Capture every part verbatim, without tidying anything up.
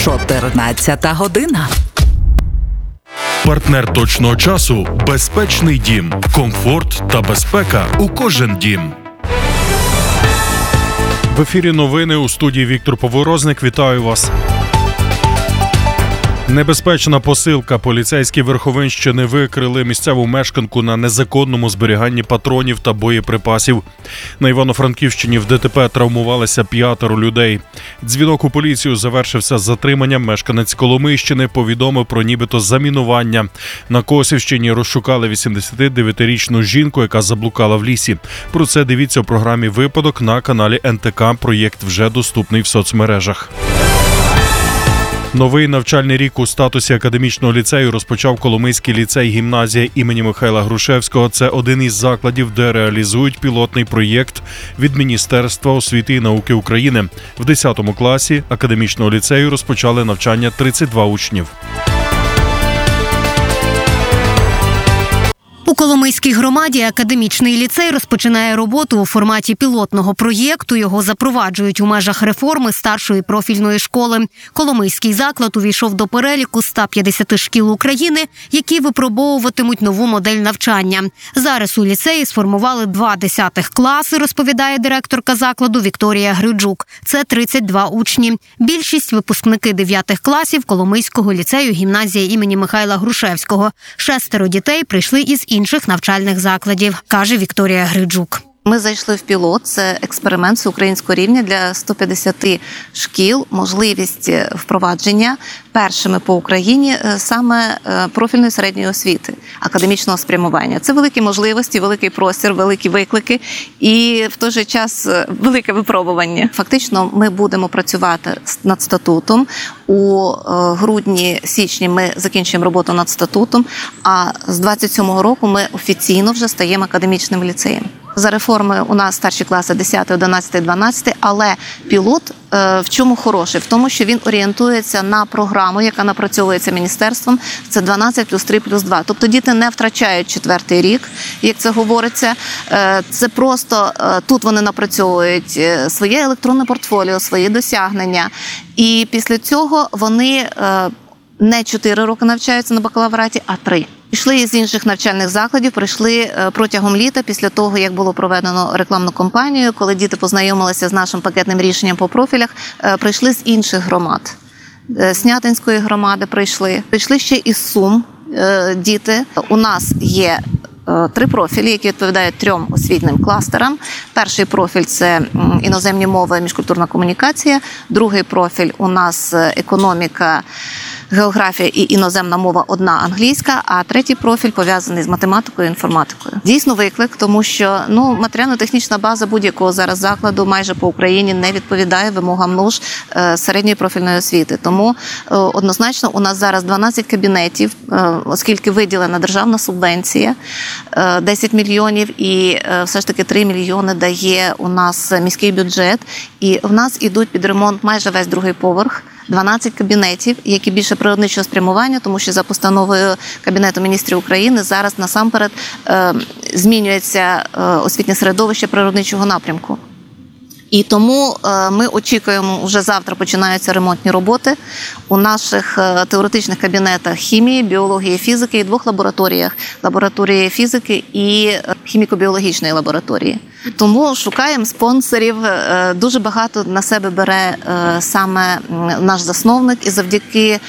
чотирнадцята година. Партнер точного часу – безпечний дім. Комфорт та безпека у кожен дім. В ефірі новини, у студії Віктор Поворозник. Вітаю вас. Небезпечна посилка. Поліцейські Верховинщини викрили місцеву мешканку на незаконному зберіганні патронів та боєприпасів. На Івано-Франківщині в ДТП травмувалися п'ятеро людей. Дзвінок у поліцію завершився затриманням. Мешканець Коломийщини повідомив про нібито замінування. На Косівщині розшукали вісімдесятидевятирічну жінку, яка заблукала в лісі. Про це дивіться у програмі «Випадок» на каналі ен те ка. Проєкт вже доступний в соцмережах. Новий навчальний рік у статусі академічного ліцею розпочав Коломийський ліцей-гімназія імені Михайла Грушевського. Це один із закладів, де реалізують пілотний проєкт від Міністерства освіти і науки України. В десятому класі академічного ліцею розпочали навчання тридцять два учнів. У Коломийській громаді академічний ліцей розпочинає роботу у форматі пілотного проєкту. Його запроваджують у межах реформи старшої профільної школи. Коломийський заклад увійшов до переліку ста п'ятдесяти шкіл України, які випробовуватимуть нову модель навчання. Зараз у ліцеї сформували два десятих класи, розповідає директорка закладу Вікторія Гриджук. Це тридцять два учні. Більшість – випускники дев'ятих класів Коломийського ліцею гімназія імені Михайла Грушевського. Шестеро дітей прийшли із інших навчальних закладів, каже Вікторія Гриджук. Ми зайшли в пілот, це експеримент всеукраїнського рівня для ста п'ятдесяти шкіл, можливість впровадження першими по Україні саме профільної середньої освіти, академічного спрямування. Це великі можливості, великий простір, великі виклики і в той же час велике випробування. Фактично ми будемо працювати над статутом. У грудні-січні ми закінчуємо роботу над статутом, а з двадцять сьомого року ми офіційно вже стаємо академічним ліцеєм. За реформою у нас старші класи десятий, одинадцятий, дванадцятий, але пілот е, в чому хороший? В тому, що він орієнтується на програму, яка напрацьовується міністерством, це дванадцять плюс три плюс два. Тобто діти не втрачають четвертий рік, як це говориться. Е, це просто е, тут вони напрацьовують своє електронне портфоліо, свої досягнення. І після цього вони е, не чотири роки навчаються на бакалавраті, а три. Пішли із інших навчальних закладів, прийшли протягом літа, після того, як було проведено рекламну кампанію, коли діти познайомилися з нашим пакетним рішенням по профілях, прийшли з інших громад. Снятинської громади прийшли. Прийшли ще із Сум діти. У нас є три профілі, які відповідають трьом освітнім кластерам. Перший профіль – це іноземні мови, міжкультурна комунікація. Другий профіль у нас економіка, географія і іноземна мова одна англійська, а третій профіль пов'язаний з математикою і інформатикою. Дійсно виклик, тому що ну, матеріально-технічна база будь-якого зараз закладу майже по Україні не відповідає вимогам нужд е, середньої профільної освіти. Тому е, однозначно у нас зараз дванадцять кабінетів, е, оскільки виділена державна субвенція, е, десять мільйонів і е, все ж таки три мільйони дає у нас міський бюджет. І в нас ідуть під ремонт майже весь другий поверх. дванадцять кабінетів, які більше природничого спрямування, тому що за постановою Кабінету міністрів України зараз насамперед е, змінюється е, освітнє середовище природничого напрямку. І тому е, ми очікуємо, вже завтра починаються ремонтні роботи у наших е, теоретичних кабінетах хімії, біології, фізики і двох лабораторіях – лабораторії фізики і хіміко-біологічної лабораторії. Тому шукаємо спонсорів, е, дуже багато на себе бере е, саме наш засновник, і завдяки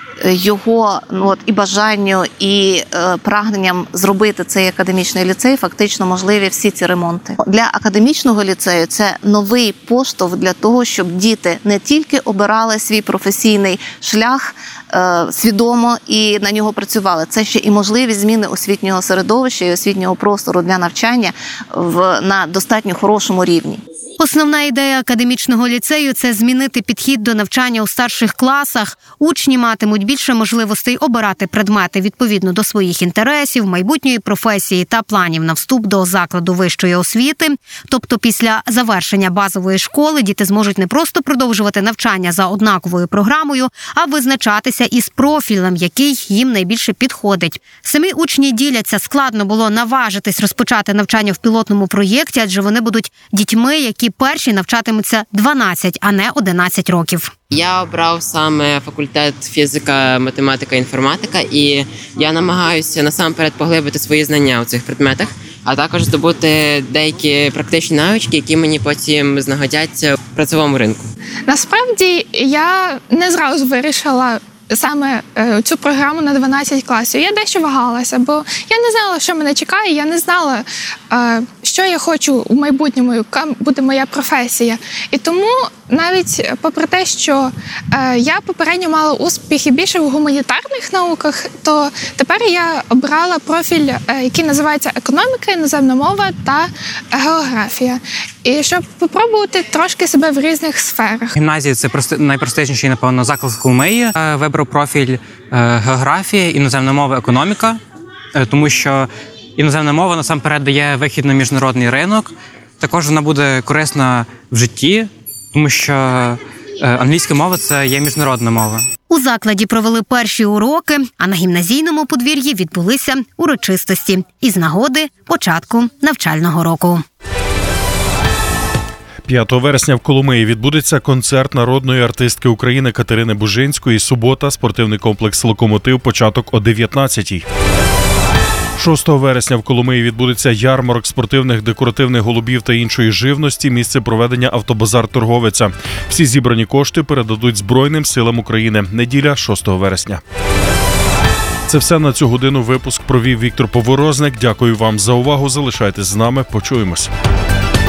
його ну, от, і бажанню, і е, прагненням зробити цей академічний ліцей фактично можливі всі ці ремонти. Для академічного ліцею це новий поштовх для того, щоб діти не тільки обирали свій професійний шлях е, свідомо і на нього працювали. Це ще і можливість зміни освітнього середовища і освітнього простору для навчання в, на достатньо хорошому рівні. Основна ідея академічного ліцею – це змінити підхід до навчання у старших класах. Учні матимуть більше можливостей обирати предмети відповідно до своїх інтересів, майбутньої професії та планів на вступ до закладу вищої освіти. Тобто після завершення базової школи діти зможуть не просто продовжувати навчання за однаковою програмою, а визначатися із профілем, який їм найбільше підходить. Самі учні діляться, складно було наважитись розпочати навчання в пілотному проєкті, адже вони будуть дітьми, які першій навчатимуться дванадцять, а не одинадцять років. Я обрав саме факультет фізика, математика, інформатика, і я намагаюся насамперед поглибити свої знання у цих предметах, а також здобути деякі практичні навички, які мені потім знагодяться в працьовому ринку. Насправді я не зразу вирішила саме е, цю програму на дванадцять класів. Я дещо вагалася, бо я не знала, що мене чекає, я не знала, е, що я хочу у майбутньому, яка буде моя професія. І тому навіть попри те, що е, я попередньо мала успіхи більше в гуманітарних науках, то тепер я обрала профіль, е, який називається економіка, іноземна мова та географія. І щоб попробувати трошки себе в різних сферах. Гімназія – це прости- найпростичніший, напевно, заклад в Коломиї. Е, Вибрав профіль е, географія, іноземна мова, економіка, е, тому що іноземна мова насамперед дає вихід на міжнародний ринок. Також вона буде корисна в житті, тому що е, англійська мова – це є міжнародна мова. У закладі провели перші уроки, а на гімназійному подвір'ї відбулися урочистості із нагоди початку навчального року. п'ятого вересня в Коломиї відбудеться концерт народної артистки України Катерини Бужинської. Субота, спортивний комплекс «Локомотив», початок о дев'ятнадцятій. шостого вересня в Коломиї відбудеться ярмарок спортивних декоративних голубів та іншої живності, місце проведення автобазар торговиця. Всі зібрані кошти передадуть Збройним силам України. Неділя, шостого вересня. Це все на цю годину. Випуск провів Віктор Поворозник. Дякую вам за увагу. Залишайтесь з нами. Почуємось.